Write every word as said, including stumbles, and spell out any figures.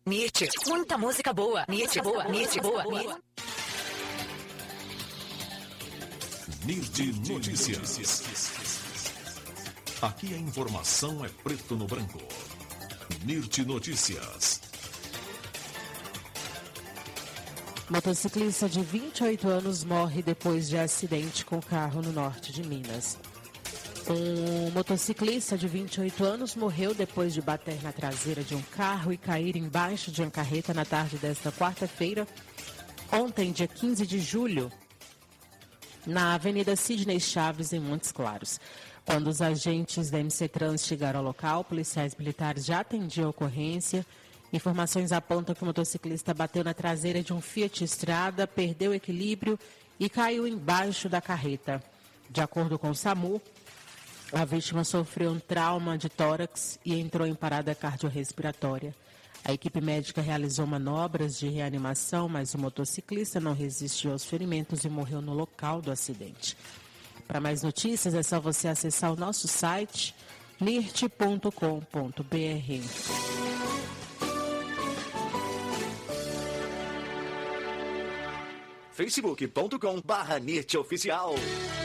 Nirt, muita música boa. Nirt, boa, Nirt, boa. Nirt Notícias. Aqui a informação é preto no branco. Nirt Notícias. Motociclista de vinte e oito anos morre depois de acidente com carro no norte de Minas. Um motociclista de vinte e oito anos morreu depois de bater na traseira de um carro e cair embaixo de uma carreta na tarde desta quarta-feira, ontem, dia quinze de julho, na Avenida Sidney Chaves, em Montes Claros. Quando os agentes da M C Trans chegaram ao local, policiais militares já atendiam a ocorrência. Informações apontam que o motociclista bateu na traseira de um Fiat Strada, perdeu o equilíbrio e caiu embaixo da carreta. De acordo com o SAMU, a vítima sofreu um trauma de tórax e entrou em parada cardiorrespiratória. A equipe médica realizou manobras de reanimação, mas o motociclista não resistiu aos ferimentos e morreu no local do acidente. Para mais notícias, é só você acessar o nosso site nirt ponto com ponto br. facebook ponto com barra Nirt Oficial.